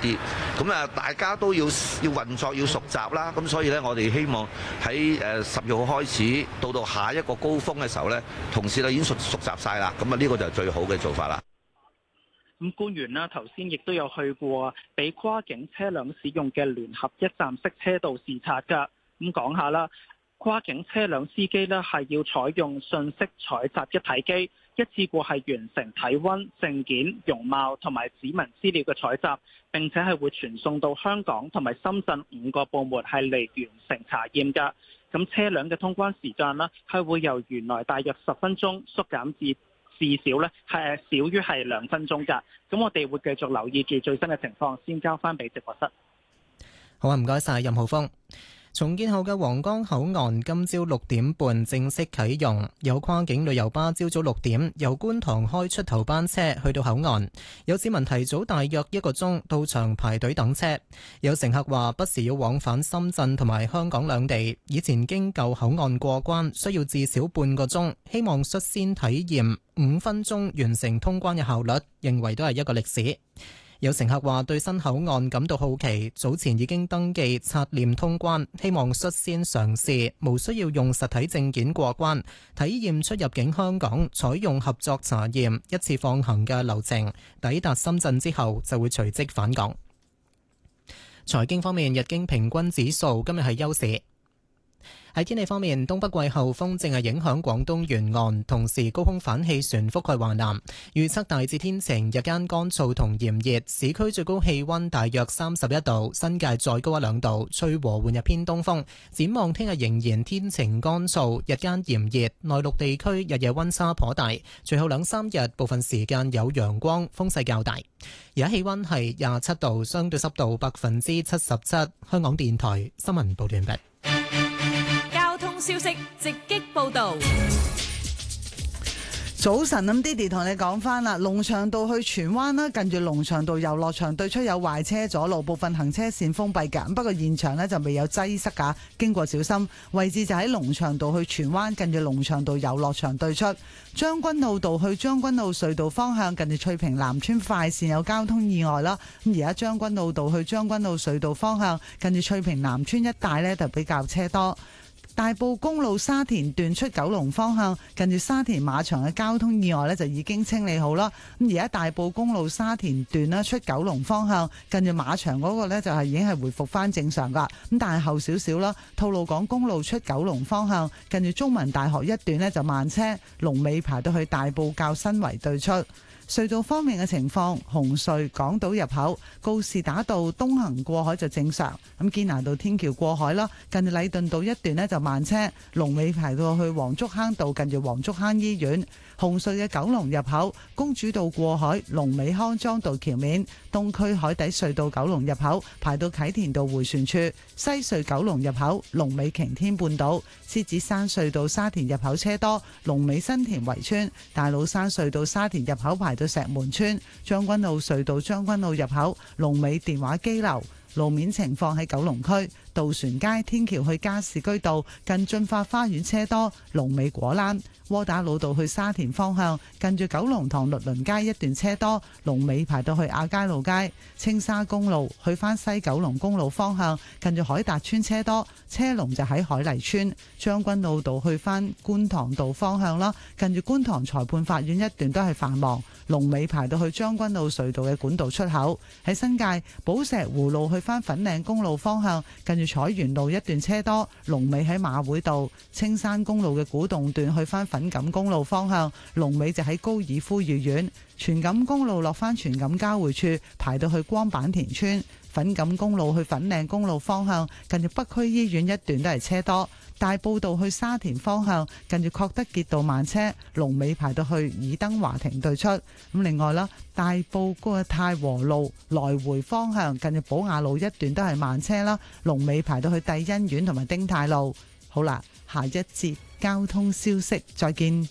啲。咁啊，大家都要運作要熟習啦。咁所以呢，我哋希望喺10月號開始到下一個高峰嘅時候呢，同事已經熟習晒啦。咁啊，呢個就係最好嘅做法啦。 咁官員啦，頭先亦都有去過俾跨境車輛使用嘅聯合一站式車道視察㗎。咁講下啦，跨境車輛司機呢係要採用信息採集一體機，一次過係完成體温、證件、容貌同埋指紋資料嘅採集，並且係會傳送到香港同埋深圳5個部門係嚟完成查驗㗎。咁車輛嘅通關時間呢係會由原來大約10分鐘縮減至少呢係少於係2分鐘㗎。咁我哋會繼續留意住最新嘅情況，先交翻俾直播室。 好啊，唔該晒任浩峰。重建後嘅皇崗口岸今朝6點半正式啟用，有跨境旅遊巴朝早6點由觀塘開出頭班車去到口岸，有市民提早大約1個鐘到場排隊等車。有乘客話不時要往返深圳同埋香港兩地，以前經舊口岸過關需要至少半個鐘，希望率先體驗5分鐘完成通關嘅效率，認為都係一個歷史。有乘客話對新口岸感到好奇，早前已經登記刷臉通關，希望率先嘗試無需要用實體證件過關，體驗出入境香港採用合作查驗一次放行嘅流程，抵達深圳之後就會隨即返港。財經方面，日經平均指數今日係休市。喺天氣方面，東北季候風正係影響廣東沿岸，同時高空反氣旋覆蓋華南。預測大致天晴，日間乾燥同炎熱，市區最高氣溫大約31度，新界再高1-2度，吹和緩日偏東風。展望聽日仍然天晴乾燥，日間炎熱，內陸地區日夜溫差頗大。隨後2-3日部分時間有陽光，風勢較大。而家氣溫係27度，相對濕度77%。香港電台新聞報道完畢。 消息直擊報道。 早晨，咁 Didi 同你講翻啦，龍翔道去荃灣啦，近住龍翔道遊樂場對出有壞車阻路，部分行車線封閉㗎。不過現場呢就未有擠塞㗎，經過小心。位置就喺龍翔道去荃灣，近住龍翔道遊樂場對出。將軍澳道去將軍澳隧道方向，近住翠屏南村快線有交通意外啦。咁而家將軍澳道去將軍澳隧道方向，近住翠屏南村一帶呢就比較車多。大埔公路沙田段出九龍方向，近住沙田馬場嘅交通意外呢就已經清理好啦。咁而家大埔公路沙田段呢出九龍方向，近住馬場嗰個呢就係已經係回復翻正常噶。咁但係後少少啦，吐露港公路出九龍方向，近住中文大學一段呢就慢車，龍尾排到去大埔滘新圍對出。隧道方面嘅情況，紅隧港島入口告士打道東行過海就正常，咁堅拿道天橋過海啦，近住禮頓道一段呢就慢車，龍尾排到去黃竹坑道，近住黃竹坑醫院。紅隧嘅九龍入口公主道過海，龍尾康莊道橋面，東區海底隧道九龍入口排到啟田道迴旋處，西隧九龍入口龍尾擎天半島，獅子山隧道沙田入口車多，龍尾新田圍村，大老山隧道沙田入口排到石門村，將軍澳隧道將軍澳入口龍尾電話機樓。路面情況喺九龍區渡船街天橋去加士居道近駿發花園車多，龍尾果欄。窩打老道去沙田方向近住九龍塘律倫街一段車多，龍尾排到去亞皆老街。青沙公路去返西九龍公路方向近住海達村車多，車龍就喺海麗村。將軍澳道去返觀塘道方向啦，近住觀塘裁判法院一段都係繁忙，龍尾排到去將軍澳隧道嘅管道出口。喺新界寶石湖路去返粉嶺公路方向近住彩園路一段車多，龍尾喺馬會道。青山公路嘅古洞段去返粉錦公路方向，龍尾就喺高爾夫御苑。荃錦公路落返荃錦交匯處排到去光板田村。粉錦公路去粉嶺公路方向近住北區醫院一段都係車多。大埔道去沙田方向近住確德傑道慢車，龍尾排到去爾登華庭對出。咁另外啦，大埔嗰個太和路來回方向近住寶雅路一段都係慢車啦，龍尾排到去帝欣苑同埋丁太路。好啦，下一節交通消息再見。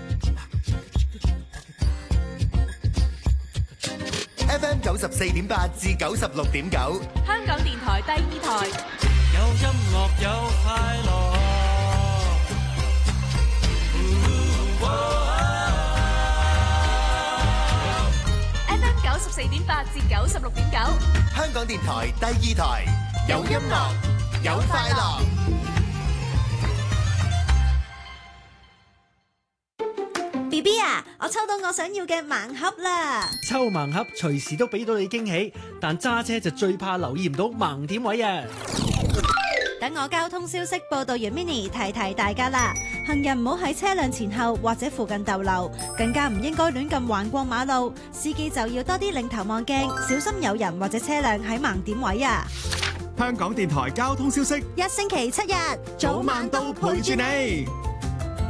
FM 94.8至96.9， 香港電台第2台， 有音樂有快樂。 FM 94.8至96.9， 香港電台第2台，有音樂，有快樂。 BB 啊，我抽到我想要嘅盲盒啦！ 抽盲盒隨時都俾到你驚喜，但揸車就最怕留意唔到盲點位啊！ 等我交通消息報道員 Mini 提提大家啦，行人唔好喺車輛前後或者附近逗留，更加唔應該亂咁橫過馬路，司機就要多啲擰頭望鏡，小心有人或者車輛喺盲點位啊！ 香港電台交通消息， 一星期7日， 早晚都陪住你。